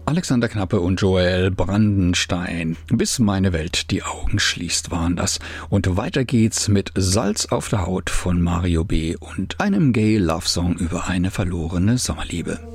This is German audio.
Alexander Knappe und Joel Brandenstein. Bis meine Welt die Augen schließt waren das. Und weiter geht's mit Salz auf der Haut von Mario B. und einem Gay-Love-Song über eine verlorene Sommerliebe.